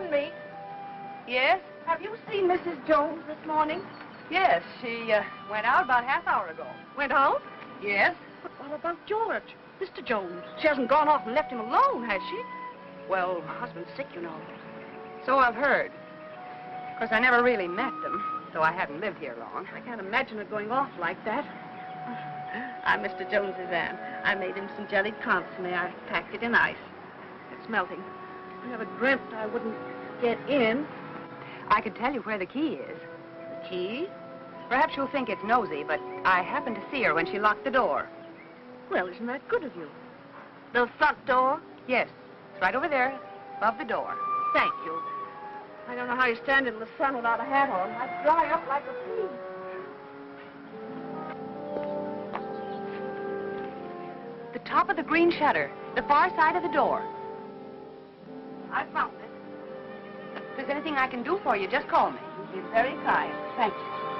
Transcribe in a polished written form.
phoned me. Yes? Have you seen Mrs. Jones this morning? Yes, she went out about half hour ago. Went out? Yes? But what about George? Mr. Jones. She hasn't gone off and left him alone, has she? Well, Her husband's sick, you know. so I've heard. Of course, I never really met them, though I haven't lived here long. I can't imagine it going off like that. I'm Mr. Jones's aunt. I made him some jellied consomme. I packed it in ice. It's melting. I never dreamt I wouldn't get in. I could tell you where the key is. The key? Perhaps you'll think it's nosy, but I happened to see her when she locked the door. Well, isn't that good of you? The front door? Yes, it's right over there, above the door. Thank you. I don't know how you stand in the sun without a hat on. I'd dry up like a pea. The top of the green shutter, the far side of the door. I found it. If there's anything I can do for you, just call me. You've been very kind. Thank you.